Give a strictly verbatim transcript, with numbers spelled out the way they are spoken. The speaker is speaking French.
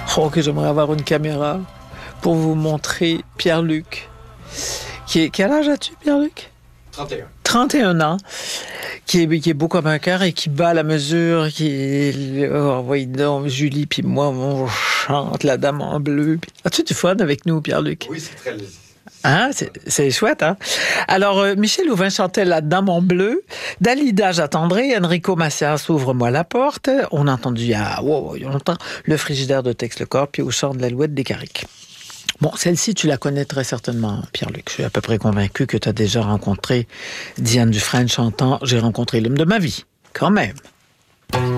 Oh, que j'aimerais avoir une caméra pour vous montrer Pierre-Luc. Qui est, quel âge as-tu, Pierre-Luc? trente et un. trente et un ans, qui est, qui est beau comme un cœur et qui bat la mesure, qui est... Oh, voyez donc, Julie puis moi, on chante La Dame en bleu. As-tu du fun avec nous, Pierre-Luc? Oui, c'est très... Hein? C'est, c'est chouette, hein? Alors, euh, Michel Louvain chantait La Dame en bleu. Dalida j'attendrai. Enrico Macias, Ouvre-moi la porte. On a entendu il y a, wow, il y a longtemps Le frigidaire de Tex Le Corps, puis Au chant de l'Alouette des Carriques. Bon, celle-ci, tu la connais très certainement, Pierre-Luc. Je suis à peu près convaincu que tu as déjà rencontré Diane Dufresne chantant « J'ai rencontré l'homme de ma vie ». Quand même.